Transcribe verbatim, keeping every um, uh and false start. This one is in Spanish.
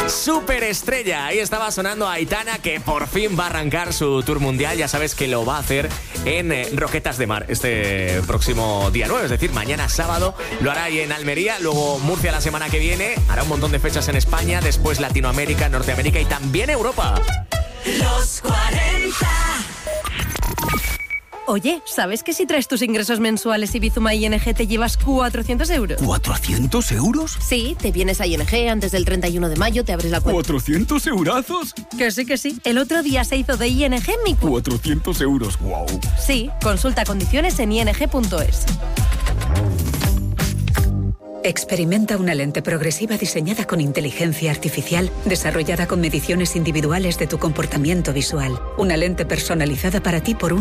Superestrella, ahí estaba sonando Aitana, que por fin va a arrancar su tour mundial. Ya sabes que lo va a hacer en eh, Roquetas de Mar este próximo día nueve, es decir, mañana sábado. Lo hará ahí en Almería, luego Murcia la semana que viene. Hará un montón de fechas en España, después Latinoamérica, Norteamérica y también Europa. Los cuarenta. Oye, ¿sabes que si traes tus ingresos mensuales y Bizuma I N G te llevas cuatrocientos euros? ¿cuatrocientos euros? Sí, te vienes a I N G antes del treinta y uno de mayo, te abres la cuenta. ¿cuatrocientos eurazos? Que sí, que sí. El otro día se hizo de I N G mi... cuatrocientos euros, wow. Sí, consulta condiciones en i n g punto es. Experimenta una lente progresiva diseñada con inteligencia artificial, desarrollada con mediciones individuales de tu comportamiento visual. Una lente personalizada para ti por un